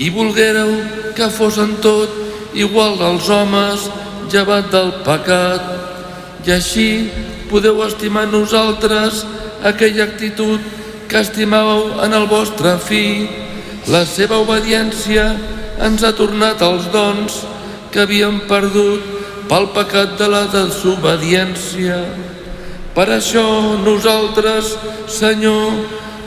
i volguéreu que fossin tot igual als homes, llevat del pecat. I així podeu estimar nosaltres aquella actitud que estimàveu en el vostre fill. La seva obediència ens ha tornat els dons que havíem perdut pel pecat de la desobediència. Per això nosaltres, Senyor,